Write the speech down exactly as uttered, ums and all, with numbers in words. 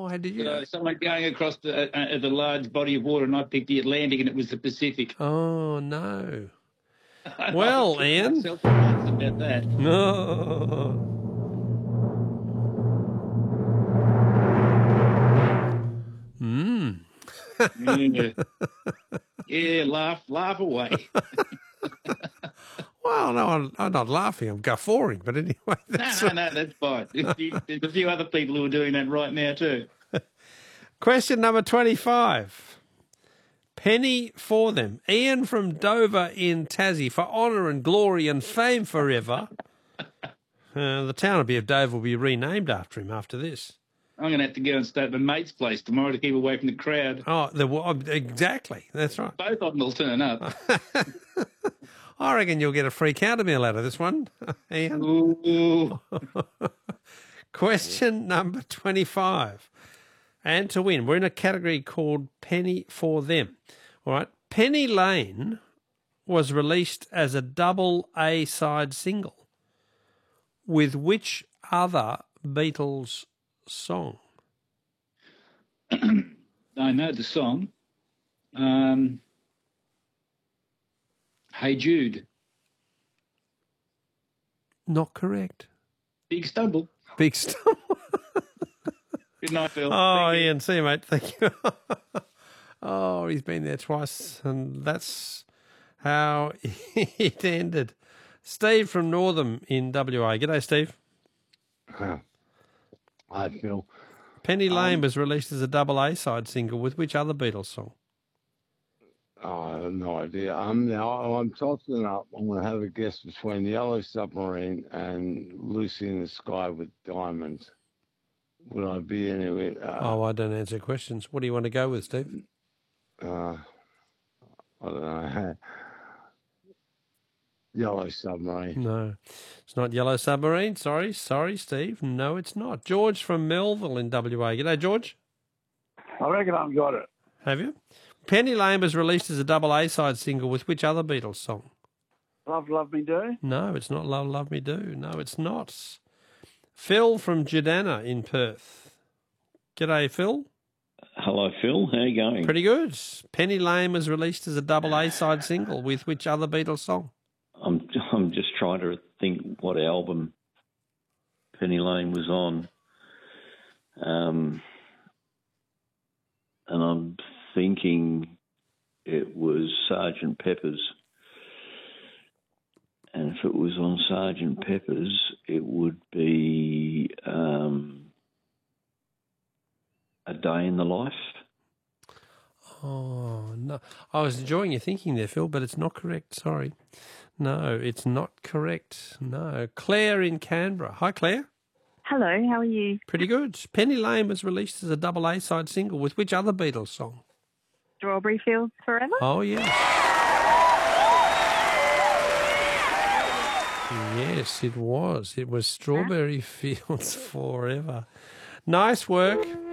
how did you? Uh, someone going across the, uh, the large body of water, and I picked the Atlantic, and it was the Pacific. Oh, no. Well, Ian. Myself about that. No. Mm. yeah. yeah, laugh, laugh away. Well, no, I'm, I'm not laughing. I'm guffawing. But anyway, that's... no, no, no, that's fine. There's a few other people who are doing that right now too. Question number twenty-five. Penny for them. Ian from Dover in Tassie, for honour and glory and fame forever. Uh, the town of Dover will be renamed after him after this. I'm going to have to go and stay at my mate's place tomorrow to keep away from the crowd. Oh, the, exactly. That's right. Both of them will turn up. I reckon you'll get a free counter meal out of this one, Ian. Ooh. Question number twenty-five. And to win, we're in a category called Penny for Them. All right. Penny Lane was released as a double A-side single. With which other Beatles song? I know the song. Um, Hey Jude. Not correct. Big Stumble. Big Stumble. Good night, Phil. Oh, Ian, see you, mate. Thank you. Oh, he's been there twice, and that's how it ended. Steve from Northam in W A. G'day, Steve. Hi, Phil. Penny Lane um, was released as a double A-side single with which other Beatles song? Oh, I have no idea. Um, now I'm tossing up. I'm going to have a guess between Yellow Submarine and Lucy in the Sky with Diamonds. Would I be anyway? Uh, oh, I don't answer questions. What do you want to go with, Steve? Uh, I don't know. Yellow Submarine. No, it's not Yellow Submarine. Sorry, sorry, Steve. No, it's not. George from Melville in W A. G'day, George. I reckon I've got it. Have you? Penny Lane was released as a double A-side single with which other Beatles song? Love, Love Me Do? No, it's not Love, Love Me Do. No, it's not. Phil from Judana in Perth. G'day, Phil. Hello, Phil. How are you going? Pretty good. Penny Lane was released as a double A-side single with which other Beatles song? I'm I'm just trying to think what album Penny Lane was on. Um, and I'm thinking it was Sergeant Pepper's. And if it was on Sergeant Pepper's, it would be um, A Day in the Life. Oh, no. I was enjoying your thinking there, Phil, but it's not correct. Sorry. No, it's not correct. No. Claire in Canberra. Hi, Claire. Hello, how are you? Pretty good. Penny Lane was released as a double A-side single with which other Beatles song? Strawberry Fields Forever? Oh, yes. Yes, it was. It was Strawberry Fields Forever. Nice work.